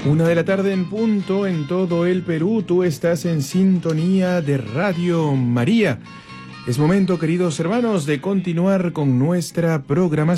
1 de la tarde en punto en todo el Perú. Tú estás en sintonía de Radio María. Es momento, queridos hermanos, de continuar con nuestra programación.